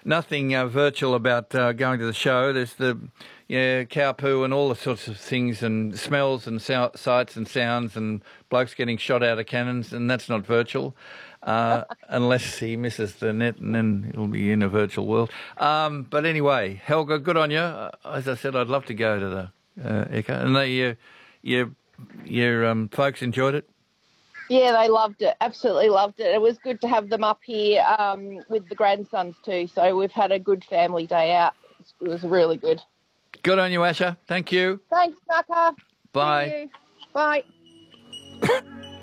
nothing virtual about going to the show. There's the cow poo and all the sorts of things and smells and sights and sounds and blokes getting shot out of cannons, and that's not virtual. Unless he misses the net, and then he'll be in a virtual world. But anyway, Helga, good on you. As I said, I'd love to go to the Ekka. And your folks enjoyed it? Yeah, they loved it. Absolutely loved it. It was good to have them up here with the grandsons too. So we've had a good family day out. It was really good. Good on you, Asher. Thank you. Thanks, Naka. Bye. See you. Bye.